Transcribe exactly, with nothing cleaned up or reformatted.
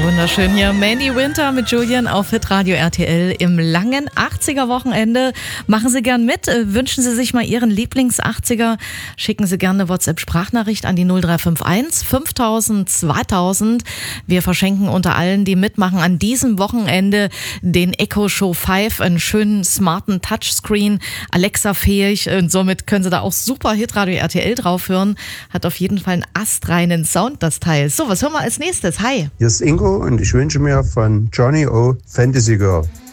Wunderschön hier. Mandy Winter mit Julian auf Hitradio R T L im langen achtziger-Wochenende. Machen Sie gern mit. Wünschen Sie sich mal Ihren Lieblings-achtziger. Schicken Sie gerne eine WhatsApp-Sprachnachricht an die null drei fünf eins fünftausend zweitausend. Wir verschenken unter allen, die mitmachen, an diesem Wochenende den Echo Show fünf, einen schönen, smarten Touchscreen, Alexa-fähig. Und somit können Sie da auch super Hitradio R T L drauf hören. Hat auf jeden Fall einen astreinen Sound, das Teil. So, was hören wir als nächstes? Hi. Hier ist Ingo und ich wünsche mir von Johnny O. Fantasy Girl.